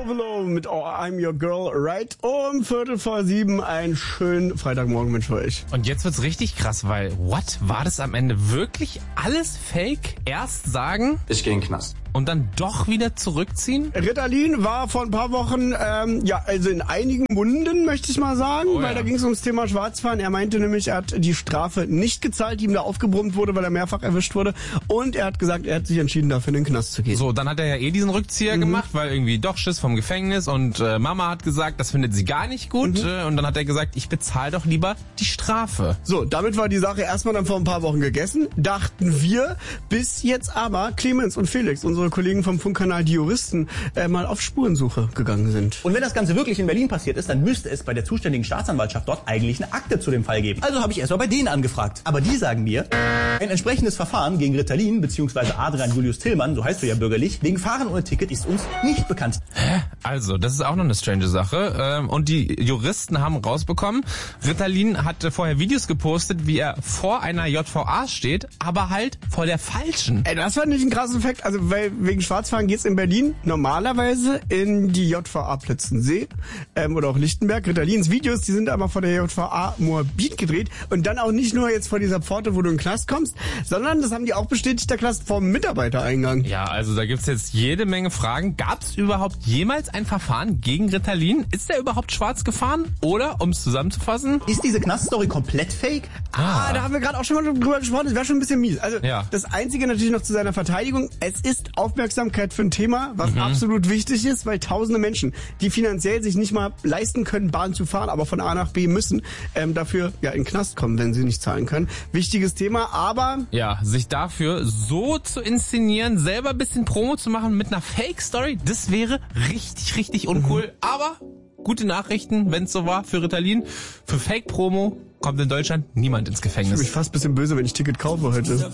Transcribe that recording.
Tovolo mit Oh, I'm Your Girl, right? Um 6:45. Einen schönen Freitagmorgen wünsche ich euch. Und jetzt wird's richtig krass, weil, war das am Ende wirklich alles Fake? Erst sagen, ich gehe in den Knast. Und dann doch wieder zurückziehen? Ritalin war vor ein paar Wochen, also in einigen Munden, möchte ich mal sagen, weil da ging es ums Thema Schwarzfahren. Er meinte nämlich, er hat die Strafe nicht gezahlt, die ihm da aufgebrummt wurde, weil er mehrfach erwischt wurde. Und er hat gesagt, er hat sich entschieden, dafür in den Knast zu gehen. So, dann hat er ja diesen Rückzieher gemacht, weil irgendwie doch Schiss vom Gefängnis und Mama hat gesagt, das findet sie gar nicht gut. Und dann hat er gesagt, ich bezahle doch lieber die Strafe. So, damit war die Sache erstmal dann vor ein paar Wochen gegessen, dachten wir, bis jetzt aber Clemens und Felix, unsere Kollegen vom Funkkanal Die Juristen, mal auf Spurensuche gegangen sind. Und wenn das Ganze wirklich in Berlin passiert ist, dann müsste es bei der zuständigen Staatsanwaltschaft dort eigentlich eine Akte zu dem Fall geben. Also habe ich erstmal bei denen angefragt. Aber die sagen mir, ein entsprechendes Verfahren gegen Ritalin bzw. Adrian Julius Tillmann, so heißt du ja bürgerlich, wegen Fahren ohne Ticket ist uns nicht bekannt. Also, das ist auch noch eine strange Sache. Und die Juristen haben rausbekommen, Ritalin hatte vorher Videos gepostet, wie er vor einer JVA steht, aber halt vor der falschen. Ey, das fand ich einen krassen Effekt. Also, weil wegen Schwarzfahren geht's in Berlin normalerweise in die JVA Plötzensee oder auch Lichtenberg. Ritalins Videos, die sind aber vor der JVA Moabit gedreht und dann auch nicht nur jetzt vor dieser Pforte, wo du in den Knast kommst, sondern, das haben die auch bestätigt, der Knast vor dem Mitarbeitereingang. Ja, also da gibt's jetzt jede Menge Fragen. Gab's überhaupt jemals ein Verfahren gegen Ritalin? Ist der überhaupt schwarz gefahren? Oder, um es zusammenzufassen, ist diese Knaststory komplett fake? Da haben wir gerade auch schon mal drüber gesprochen, das wäre schon ein bisschen mies. Also das Einzige natürlich noch zu seiner Verteidigung, es ist Aufmerksamkeit für ein Thema, was absolut wichtig ist, weil tausende Menschen, die finanziell sich nicht mal leisten können, Bahn zu fahren, aber von A nach B müssen, dafür in den Knast kommen, wenn sie nicht zahlen können. Wichtiges Thema, aber... Ja, sich dafür so zu inszenieren, selber ein bisschen Promo zu machen mit einer Fake-Story, das wäre richtig, richtig uncool. Aber gute Nachrichten, wenn es so war für Ritalin. Für Fake-Promo kommt in Deutschland niemand ins Gefängnis. Ich fühle mich fast ein bisschen böse, wenn ich Ticket kaufe heute.